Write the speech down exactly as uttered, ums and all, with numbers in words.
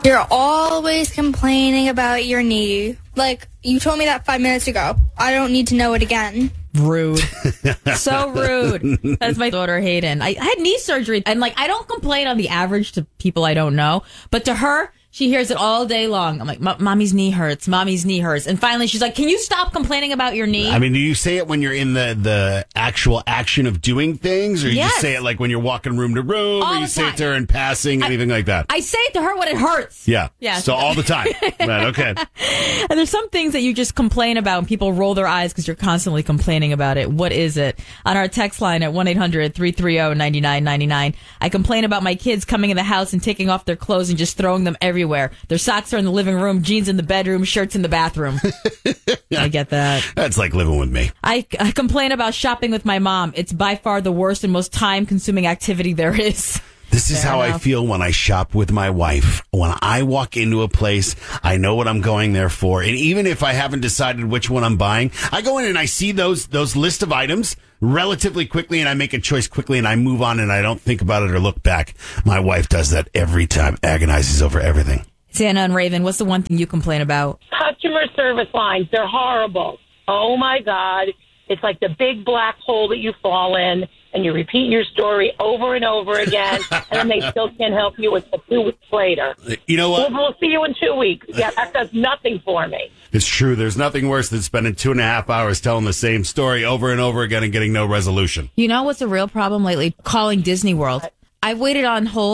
You're always complaining about your knee. Like, you told me that five minutes ago. I don't need to know it again. Rude. So rude. That's my daughter, Hayden. I, I had knee surgery, and, like, I don't complain on the average to people I don't know, but to her, she hears it all day long. I'm like, mommy's knee hurts. Mommy's knee hurts. And finally, she's like, can you stop complaining about your knee? I mean, do you say it when you're in the, the actual action of doing things? Or you Yes. just say it like when you're walking room to room? All or you the say time. it to her in passing? I- anything like that? I say it to her when it hurts. Yeah. Yeah. So all the time. Right, okay. And there's some things that you just complain about and people roll their eyes because you're constantly complaining about it. What is it? On our text line at one eight hundred three three zero nine nine nine nine, I complain about my kids coming in the house and taking off their clothes and just throwing them everywhere. Their socks are in the living room, jeans in the bedroom, shirts in the bathroom. I get that. That's like living with me. I, I complain about shopping with my mom. It's by far the worst and most time-consuming activity there is. This is Fair how enough. I feel when I shop with my wife. When I walk into a place, I know what I'm going there for. And even if I haven't decided which one I'm buying, I go in and I see those those list of items relatively quickly and I make a choice quickly and I move on and I don't think about it or look back. My wife does that every time, agonizes over everything. Santa and Raven, what's the one thing you complain about? Customer service lines, they're horrible. Oh, my God. It's like the big black hole that you fall in, and you repeat your story over and over again, and then they still can't help you with two weeks later. You know what? We'll, we'll see you in two weeks. Yeah, that does nothing for me. It's true. There's nothing worse than spending two and a half hours telling the same story over and over again and getting no resolution. You know what's a real problem lately? Calling Disney World. I've waited on hold